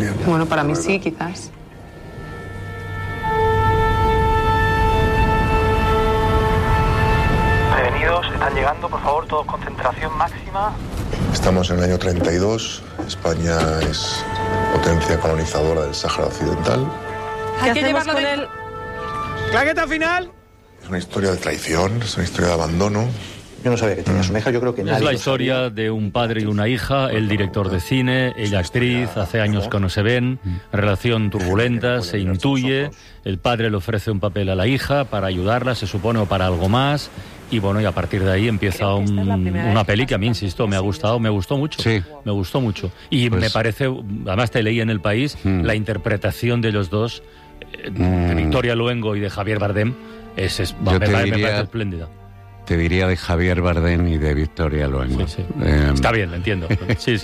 Julia. Bueno, para mí sí, quizás. Prevenidos, están llegando, por favor, todos concentración máxima. Estamos en el año 32. España es potencia colonizadora del Sáhara Occidental. Hay que llevarlo con él. ¡Claqueta final! Es una historia de traición, es una historia de abandono. Yo no sabía que tenía una hija, yo creo que nadie. Es la historia de un padre y una hija, él director de cine, ella actriz, hace años que no se ven, relación turbulenta, se intuye, el padre le ofrece un papel a la hija para ayudarla, se supone, o para algo más, y bueno, y a partir de ahí empieza una peli que a mí, insisto, me gustó mucho. Sí. Me gustó mucho. Y me parece, además te leí en El País, la interpretación de los dos, de Victoria Luengo y de Javier Bardem, me parece espléndida. Te diría de Javier Bardem y de Victoria Luengo. Sí. Está bien, lo entiendo. Sí.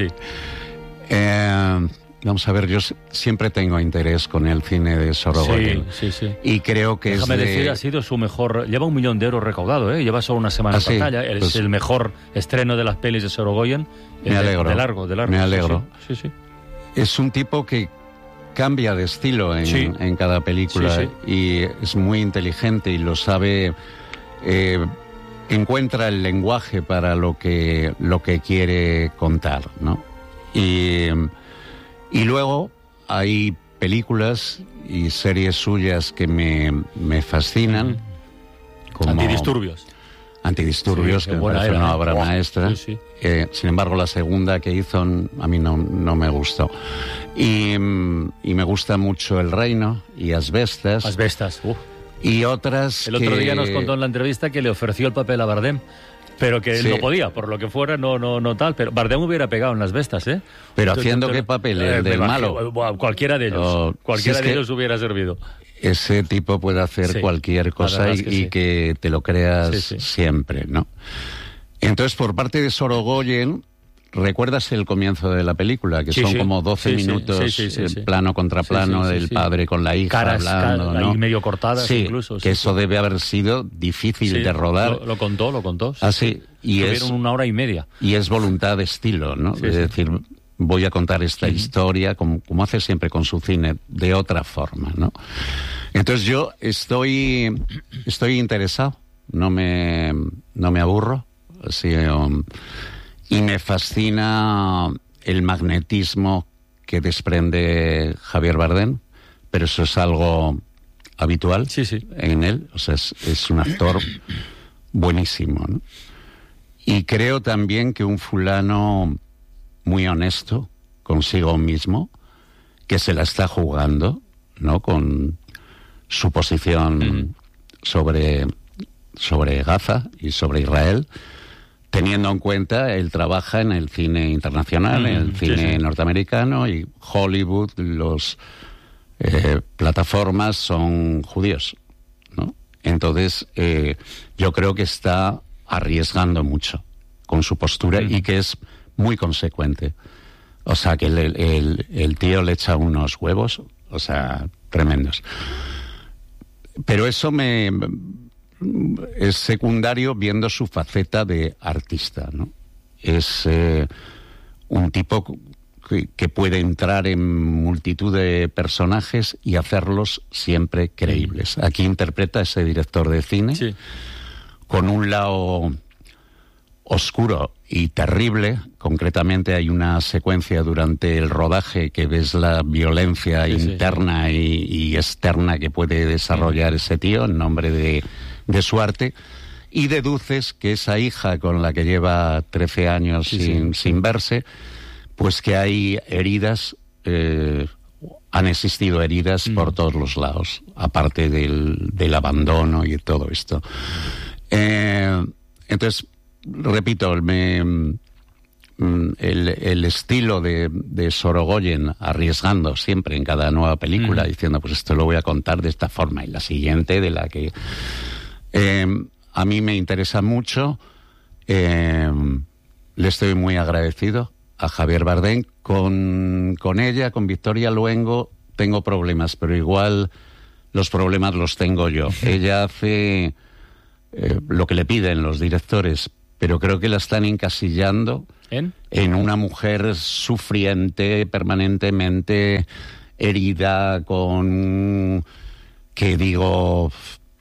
Vamos a ver, yo siempre tengo interés con el cine de Sorogoyen. Sí. Y creo que Déjame decir, ha sido su mejor... Lleva 1 millón de euros recaudado, ¿eh? Lleva solo una semana en pantalla. Es el mejor estreno de las pelis de Sorogoyen. Me alegro. De largo. Me alegro. Sí. Es un tipo que cambia de estilo en cada película. Sí. Y es muy inteligente y lo sabe... encuentra el lenguaje para lo que quiere contar, ¿no? Y luego hay películas y series suyas que me fascinan, como Antidisturbios, que me parece una obra maestra. Sí. Sin embargo, la segunda que hizo a mí no me gustó. Y me gusta mucho El Reino y Asbestas. Y otras El otro día nos contó en la entrevista que le ofreció el papel a Bardem, pero que él no podía, por lo que fuera, no tal. Pero Bardem hubiera pegado en Las Bestas, ¿eh? ¿Pero haciendo qué papel? ¿El del malo? Cualquiera de ellos. Cualquiera de ellos hubiera servido. Ese tipo puede hacer cualquier cosa y que te lo creas siempre, ¿no? Entonces, por parte de Sorogoyen... ¿Recuerdas el comienzo de la película? Que son como 12 minutos, plano contra plano, del padre con la hija hablando, ¿no? Ahí medio cortadas incluso. Que eso debe haber sido difícil de rodar. Lo contó. Sí. Y tuvieron 1 hora y media. Y es voluntad de estilo, ¿no? Es decir, voy a contar esta historia, como hace siempre con su cine, de otra forma, ¿no? Entonces yo estoy interesado, no me aburro, así... Y me fascina el magnetismo que desprende Javier Bardem, pero eso es algo habitual en él. O sea, es un actor buenísimo, ¿no? Y creo también que un fulano muy honesto consigo mismo, que se la está jugando, ¿no? Con su posición sobre Gaza y sobre Israel, teniendo en cuenta, él trabaja en el cine internacional, en el cine norteamericano, y Hollywood, los plataformas son judíos, ¿no? Entonces, yo creo que está arriesgando mucho con su postura y que es muy consecuente. O sea, que el tío le echa unos huevos, o sea, tremendos. Pero eso es secundario viendo su faceta de artista, ¿no? Es un tipo que puede entrar en multitud de personajes y hacerlos siempre creíbles. Aquí interpreta a ese director de cine con un lado oscuro y terrible. Concretamente hay una secuencia durante el rodaje que ves la violencia interna y externa que puede desarrollar ese tío en nombre de su arte, y deduces que esa hija con la que lleva 13 años sin verse, pues que hay heridas, han existido heridas por todos los lados, aparte del abandono y todo esto. Entonces, repito, el estilo de Sorogoyen, arriesgando siempre en cada nueva película, diciendo, pues esto lo voy a contar de esta forma, y la siguiente de la que... a mí me interesa mucho, le estoy muy agradecido a Javier Bardem. Con ella, con Victoria Luengo, tengo problemas, pero igual los problemas los tengo yo. Ella hace lo que le piden los directores, pero creo que la están encasillando en una mujer sufriente, permanentemente herida, con que digo,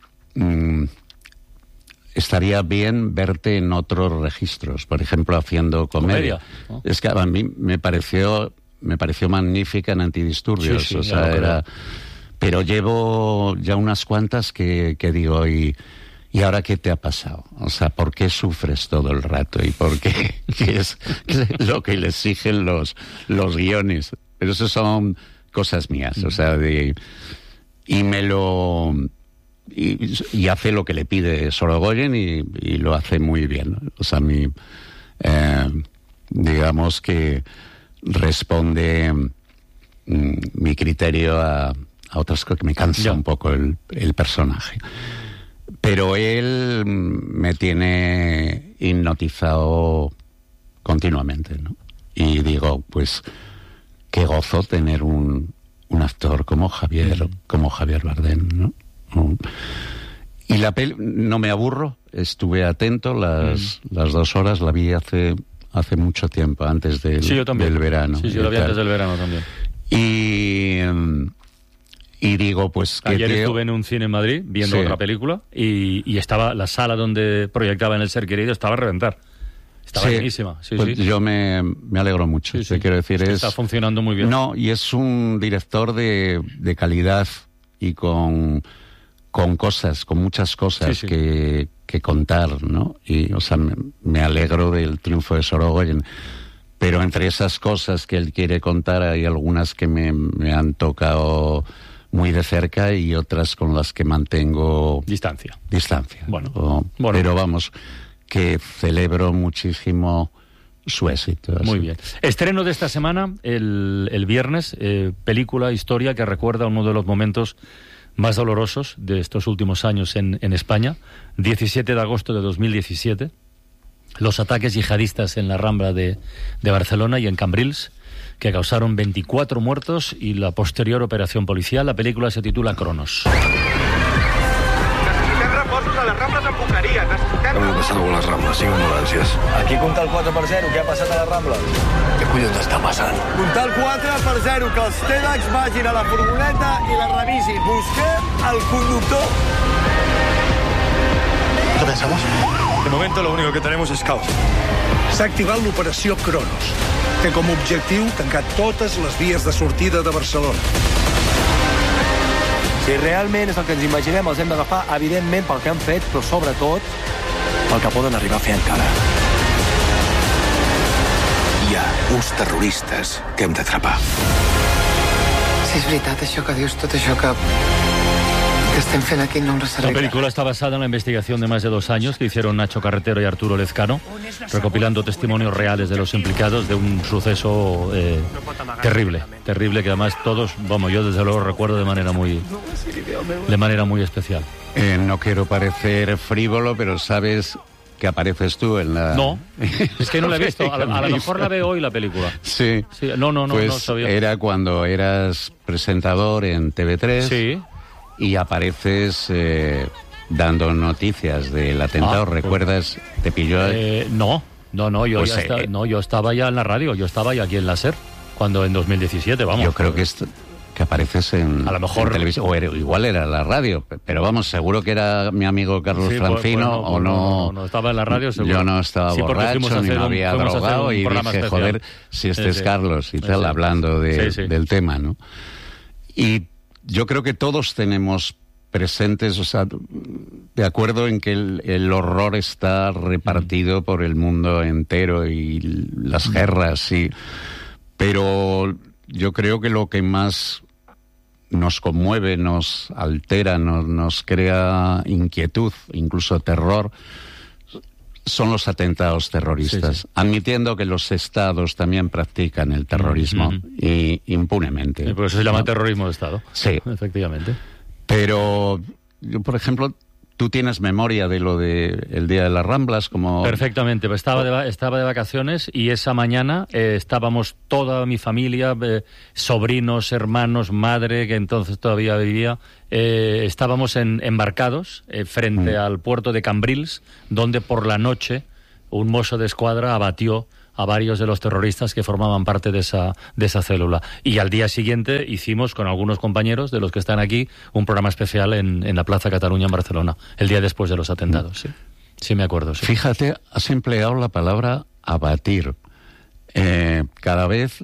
estaría bien verte en otros registros, por ejemplo, haciendo comedia. ¿No? Es que a mí me pareció magnífica en Antidisturbios, sí, o sea, era... Pero llevo ya unas cuantas que digo, ¿y ahora qué te ha pasado? O sea, ¿por qué sufres todo el rato? ¿Y por qué? ¿Qué es lo que le exigen los guiones? Pero eso son cosas mías, o sea, y hace lo que le pide Sorogoyen y lo hace muy bien. O sea, digamos que responde mi criterio a otras cosas, que me cansa un poco el personaje. Pero él me tiene hipnotizado continuamente, ¿no? Y digo, pues, qué gozo tener un actor como Javier Bardem, ¿no? Y la peli, no me aburro, estuve atento las 2 horas, la vi hace mucho tiempo, antes del verano. Sí, yo la vi antes del verano también. Y digo, pues... Ayer estuve en un cine en Madrid viendo otra película y estaba la sala donde proyectaban El ser querido, estaba a reventar. Estaba buenísima. Yo me alegro mucho. Quiero decir, está funcionando muy bien. No, y es un director de calidad y con cosas, con muchas cosas que contar, ¿no? Y, o sea, me alegro del triunfo de Sorogoyen. Pero entre esas cosas que él quiere contar hay algunas que me han tocado muy de cerca y otras con las que mantengo distancia. Bueno. Pero vamos, que celebro muchísimo su éxito. Así. Muy bien. Estreno de esta semana, el viernes, película, historia que recuerda uno de los momentos más dolorosos de estos últimos años en España. 17 de agosto de 2017. Los ataques yihadistas en la Rambla de Barcelona y en Cambrils, que causaron 24 muertos y la posterior operación policial. La película se titula Cronos. Necessitem reforços a les Rambles amb Boqueria. Què m'ha passat a les Rambles? 5 ambulàncies. Aquí compta el 4/0. Què ha passat a les Rambles? Què collons està passant? Compta el 4/0. Que els TEDx vagin a la furgoneta i la revisin. Busquem el conductor. ¿Qué pensamos? De momento lo único que tenemos es caos. S'ha activat l'operació Cronos. Té com a objectiu tancar totes les vies de sortida de Barcelona. Si realment és el que ens imaginem, els hem d'agafar, evidentment, pel que han fet, però sobretot pel que poden arribar a fer encara. Hi ha uns terroristes que hem d'atrapar. Si és veritat això que dius, tot això que estem fent aquí no ens La película está basada en la investigación de más de 2 años que hicieron Nacho Carretero y Arturo Lezcano, recopilando testimonios reales de los implicados de un suceso terrible, que además todos, yo desde luego recuerdo de manera muy especial. No quiero parecer frívolo, pero sabes que apareces tú en la... No, es que no la he visto. A lo mejor la veo hoy la película. Sí. No sabía. Era cuando eras presentador en TV3. Sí. Y apareces dando noticias del atentado. ¿Recuerdas? ¿Te pilló? No, yo estaba ya en la radio, yo estaba ya aquí en la SER, cuando en 2017, vamos. Yo creo que apareces en, a lo mejor, en televisión, o igual era la radio, pero vamos, seguro que era mi amigo Carlos Francino, o no. No, estaba en la radio, seguro. Yo no estaba borracho, ni me había drogado, y dije, especial. Joder, si es Carlos y tal, hablando del tema, ¿no? Y yo creo que todos tenemos presentes, o sea, de acuerdo en que el horror está repartido por el mundo entero y las guerras, pero yo creo que lo que más nos conmueve, nos altera, nos crea inquietud, incluso terror, son los atentados terroristas, admitiendo que los estados también practican el terrorismo y impunemente. Por eso se llama terrorismo de Estado. Sí. Efectivamente. Pero yo, por ejemplo, tú tienes memoria de lo del Día de las Ramblas, como... Perfectamente, estaba de vacaciones y esa mañana estábamos toda mi familia, sobrinos, hermanos, madre, que entonces todavía vivía, estábamos embarcados frente al puerto de Cambrils, donde por la noche un mozo de escuadra abatió a varios de los terroristas que formaban parte de esa célula. Y al día siguiente hicimos con algunos compañeros de los que están aquí un programa especial en la Plaza Cataluña en Barcelona, el día después de los atentados. Sí me acuerdo. Sí. Fíjate, has empleado la palabra abatir. Cada vez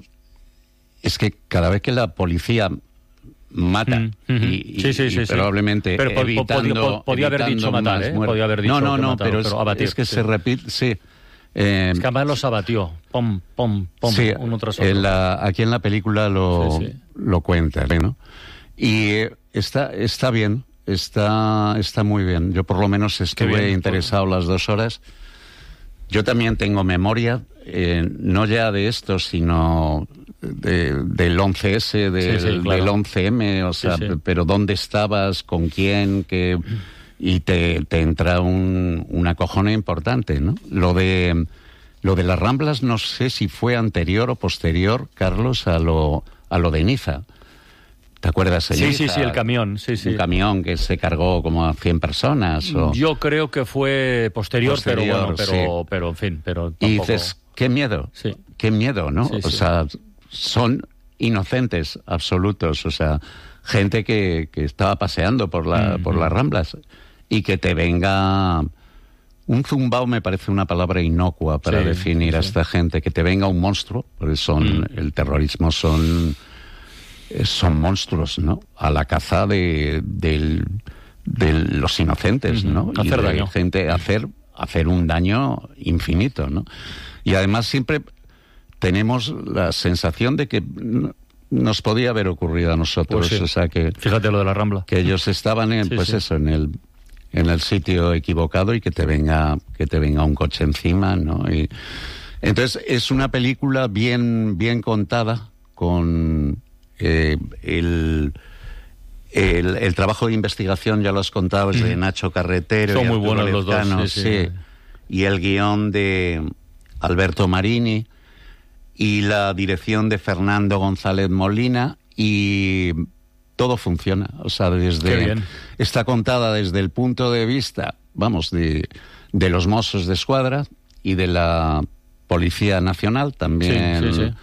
que la policía mata y probablemente pero podía haber dicho matar, podía haber dicho pero abatir, es que se repite, sí. Es que además los abatió, pom, sí, uno tras otro. Aquí en la película lo cuenta, ¿no? Y está bien, está muy bien. Yo por lo menos estuve interesado las 2 horas. Yo también tengo memoria, no ya de esto, sino del 11S, del 11M, o sea, pero dónde estabas, con quién, y te entra un acojone importante, ¿no? Lo de las Ramblas no sé si fue anterior o posterior, Carlos, a lo de Niza. ¿Te acuerdas? Sí, el camión, Un camión que se cargó como a 100 personas. Yo creo que fue posterior, pero en fin, pero tampoco... Y dices, qué miedo, ¿no? O sea, son inocentes absolutos, o sea, gente que estaba paseando por las Ramblas y que te venga... Un zumbao me parece una palabra inocua para definir a esta gente, que te venga un monstruo, porque el terrorismo son monstruos, ¿no? A la caza de los inocentes, ¿no? Hacer daño. Hacer un daño infinito, ¿no? Y además siempre tenemos la sensación de que nos podía haber ocurrido a nosotros, o sea que... Fíjate lo de la Rambla. Que ellos estaban en el sitio equivocado y que te venga un coche encima, ¿no? Y entonces es una película bien contada, con el trabajo de investigación, ya lo has contado, es de Nacho Carretero. Son muy buenos los dos, sí. Y el guión de Alberto Marini y la dirección de Fernando González Molina, y todo funciona, o sea, está contada desde el punto de vista, de los Mossos de Escuadra y de la Policía Nacional también.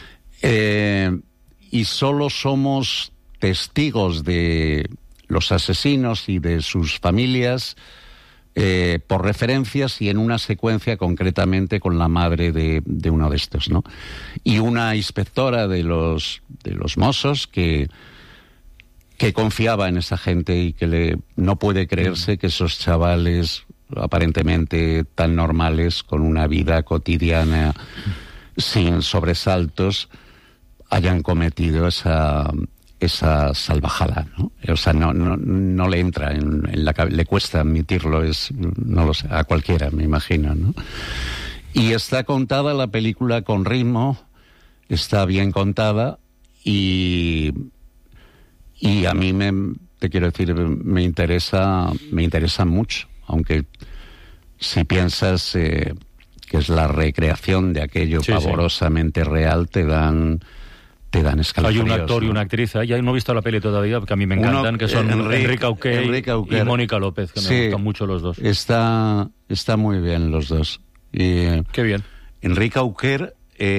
Y solo somos testigos de los asesinos y de sus familias por referencias y en una secuencia concretamente con la madre de uno de estos, ¿no? Y una inspectora de los Mossos que confiaba en esa gente y que no puede creerse que esos chavales aparentemente tan normales, con una vida cotidiana sin sobresaltos, hayan cometido esa salvajada, ¿no? O sea, no le entra en la cabeza, le cuesta admitirlo, no lo sé, a cualquiera, me imagino, ¿no? Y está contada la película con ritmo, está bien contada, y a mí te quiero decir, me interesa mucho, aunque si piensas que es la recreación de aquello pavorosamente real, te dan escalofríos. Hay un actor y una actriz, ya no he visto la peli todavía, que a mí me encantan, que son Enrique Auquer y Mónica López, que me gustan mucho los dos. Está muy bien los dos. Qué bien. Enrique Auquer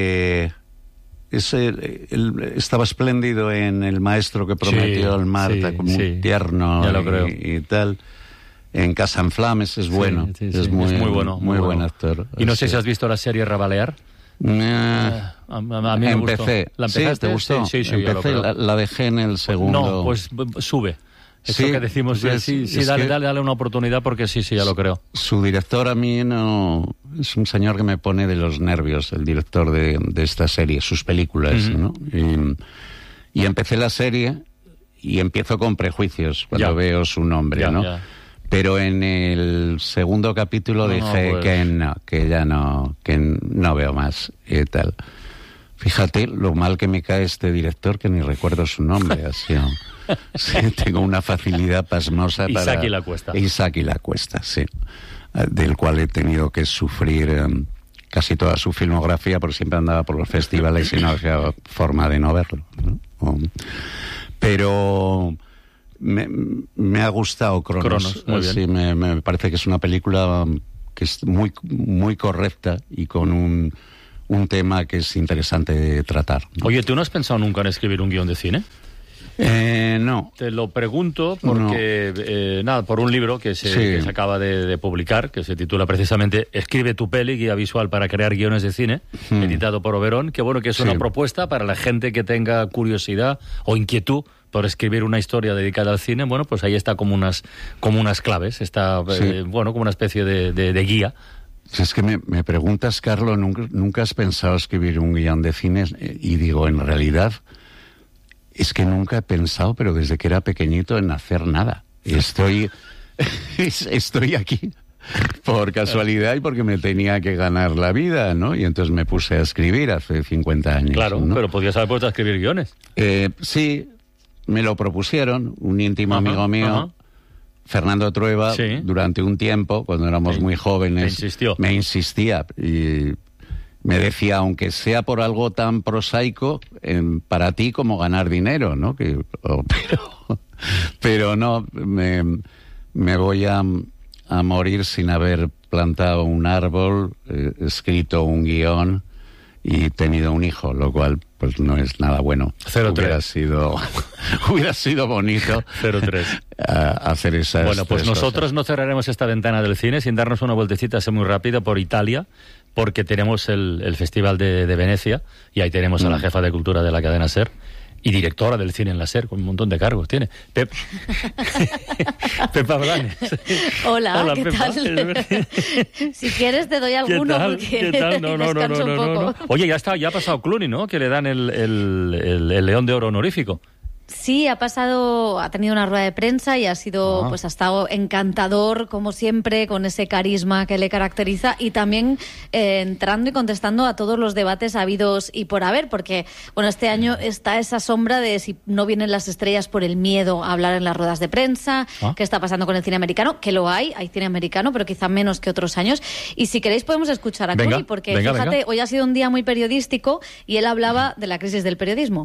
estaba espléndido en El maestro que prometió el Marta, como un tierno, ya lo creo. Y tal. En Casa en Flames es bueno. Es muy bueno. Muy buen actor. Y no sé si has visto la serie Rabalear. A mí me empecé. ¿La empezaste? ¿Te gustó? Sí, empecé, la dejé en el segundo. No, pues sube. Eso que decimos, dale una oportunidad, porque ya lo creo. Su director a mí es un señor que me pone de los nervios, el director de esta serie, sus películas, ¿no? Y empecé la serie y empiezo con prejuicios cuando veo su nombre, ¿no? Ya. Pero en el segundo capítulo dije que no veo más y tal. Fíjate lo mal que me cae este director, que ni recuerdo su nombre, así. Sí, tengo una facilidad pasmosa para... Isaki La Cuesta, sí. Del cual he tenido que sufrir casi toda su filmografía, porque siempre andaba por los festivales y no había forma de no verlo, ¿no? Pero me ha gustado Cronos. Sí, me parece que es una película que es muy, muy correcta y con un tema que es interesante de tratar. Oye, ¿tú no has pensado nunca en escribir un guión de cine? No. Te lo pregunto porque, por un libro que se acaba de publicar, que se titula precisamente Escribe tu peli, guía visual para crear guiones de cine, editado por Oberón, que bueno, que es una propuesta para la gente que tenga curiosidad o inquietud por escribir una historia dedicada al cine. Bueno, pues ahí está como unas claves, está como una especie de guía. Si es que me preguntas, Carlos, ¿nunca has pensado escribir un guión de cine? Y digo, en realidad, es que nunca he pensado, pero desde que era pequeñito, en hacer nada. Estoy aquí por casualidad y porque me tenía que ganar la vida, ¿no? Y entonces me puse a escribir hace 50 años. Claro, ¿no? Pero podías haber puesto a escribir guiones. Sí, me lo propusieron, un íntimo amigo mío, Fernando Trueba, durante un tiempo, cuando éramos muy jóvenes, me insistía y me decía, aunque sea por algo tan prosaico, para ti como ganar dinero, ¿no? Pero no, me voy a morir sin haber plantado un árbol, escrito un guión y tenido un hijo, lo cual pues no es nada bueno. 0-3. Hubiera sido bonito 0-3. Hacer esas Bueno, pues nosotros cosas. no cerraremos esta ventana del cine sin darnos una vueltecita así muy rápida por Italia, porque tenemos el Festival de Venecia y ahí tenemos a la jefa de cultura de la cadena SER y directora del cine en la SER, con un montón de cargos tiene. Pepa Blanes. Hola, ¿qué Pepa. tal? Si quieres te doy alguno porque ¿Qué tal? No. descanso un poco. Oye, ya ha pasado Clooney, ¿no? Que le dan el León de Oro honorífico. Sí, ha tenido una rueda de prensa y ha estado encantador, como siempre, con ese carisma que le caracteriza y también entrando y contestando a todos los debates habidos y por haber, porque, bueno, este año está esa sombra de si no vienen las estrellas por el miedo a hablar en las ruedas de prensa, qué está pasando con el cine americano, que hay cine americano, pero quizá menos que otros años. Y si queréis podemos escuchar a Clooney, porque fíjate, hoy ha sido un día muy periodístico y él hablaba de la crisis del periodismo.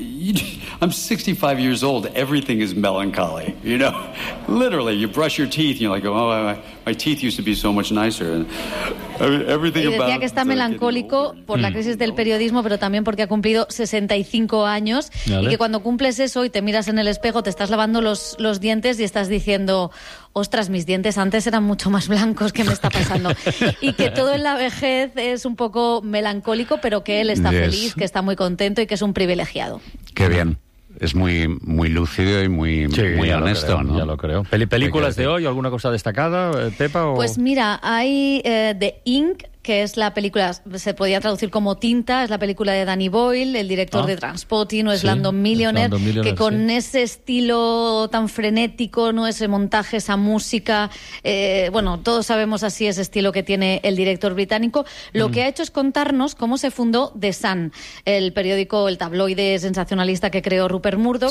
I'm 65 years old. Everything is melancholy, you know. Literally, you brush your teeth and you're like, oh, my teeth used to be so much nicer. Everything y decía que está melancólico por la crisis del periodismo, pero también porque ha cumplido 65 años. ¿Vale? Y que cuando cumples eso y te miras en el espejo, te estás lavando los dientes y estás diciendo, ostras, mis dientes antes eran mucho más blancos, ¿qué me está pasando? Y que todo en la vejez es un poco melancólico, pero que él está feliz, que está muy contento y que es un privilegiado. Qué bien. Es muy lúcido y muy honesto, ¿no? Ya lo creo. ¿Películas de hoy? ¿Alguna cosa destacada, Pepa? Pues mira, hay The Ink, que es la película, se podía traducir como Tinta, es la película de Danny Boyle, el director de Trainspotting, o Slumdog Millionaire, que con ese estilo tan frenético, no, ese montaje, esa música, bueno, todos sabemos así ese estilo que tiene el director británico. Lo que ha hecho es contarnos cómo se fundó The Sun, el periódico, el tabloide sensacionalista que creó Rupert Murdoch,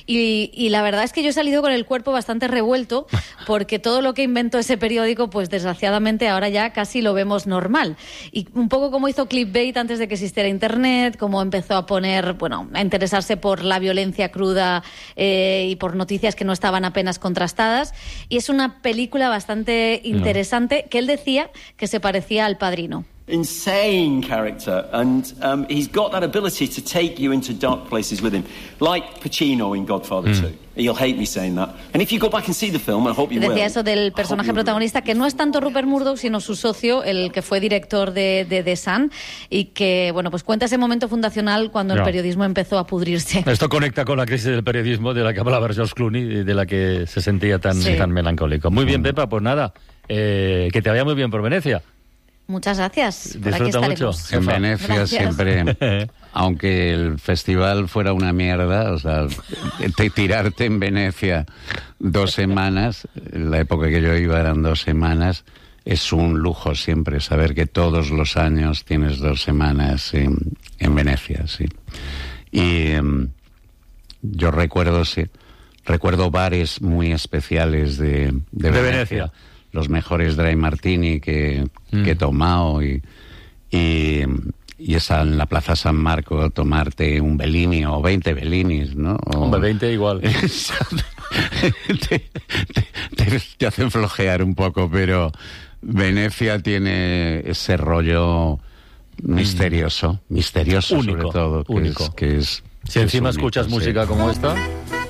y la verdad es que yo he salido con el cuerpo bastante revuelto, porque todo lo que inventó ese periódico, pues desgraciadamente ahora ya casi lo vemos normal. Y un poco como hizo Clickbait antes de que existiera Internet, como empezó a interesarse por la violencia cruda y por noticias que no estaban apenas contrastadas. Y es una película bastante interesante que él decía que se parecía al Padrino. Insane character, and he's got that ability to take you into dark places with him, like Pacino in Godfather 2. You'll hate me saying that. And if you go back and see the film, I hope you will. Decía eso del personaje protagonista, que no es tanto Rupert Murdoch, sino su socio, el que fue director de The Sun, y que, bueno, pues cuenta ese momento fundacional cuando el periodismo empezó a pudrirse. Esto conecta con la crisis del periodismo de la que hablaba George Clooney y de la que se sentía tan melancólico. Muy bien, Pepa, pues nada, que te vaya muy bien por Venecia. Muchas gracias. Por aquí estaremos. Mucho. En Venecia siempre, aunque el festival fuera una mierda, o sea, tirarte en Venecia 2 semanas, en la época que yo iba eran 2 semanas, es un lujo siempre saber que todos los años tienes 2 semanas en Venecia, sí. Y yo recuerdo bares muy especiales de Venecia. Los mejores dry martini que he tomado y esa en la Plaza San Marco tomarte un Bellini o 20 Bellinis, ¿no? Hombre, 20 igual. te hacen flojear un poco, pero Venecia tiene ese rollo misterioso único, sobre todo, único. Que es si encima único, escuchas sí. música como esta...